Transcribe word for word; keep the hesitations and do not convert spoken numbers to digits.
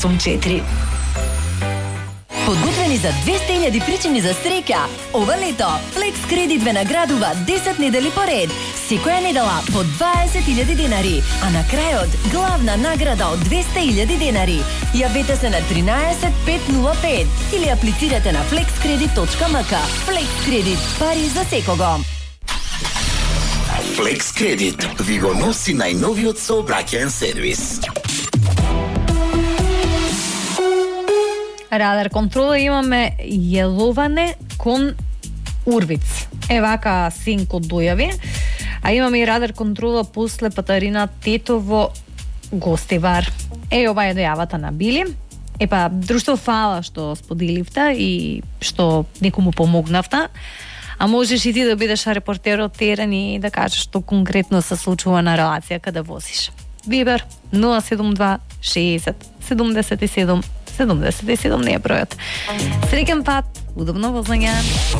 четири. Подготвени за двеста илјади причини за среќа. Ова лето Flex Credit ве наградува десет недели поред. Секоја недела по дваесет илјади денари, а на крајот главна награда од двеста илјади денари. Јавете се на тринаесет пет нула пет или аплицирате на flex credit точка m k. Flex Credit, пари за секого. Flex Credit ви го носи најновиот сообраќаен сервис. Радар контрола имаме јеловане кон Урвиц. Е вака синко дојави. А имаме и радар контрола после Патарина Тетово Гостивар. Е, ова е дојавата на Били. Епа, друштво, фала што споделивте и што некому помогнавте. А можеш и ти да бидеш репортер од терен и да кажеш што конкретно се случува на релација каде возиш. Вибер нула седум два шеесет седумдесет и седум седумдесет и седум не е бројот. Среќен пат, удобно возење.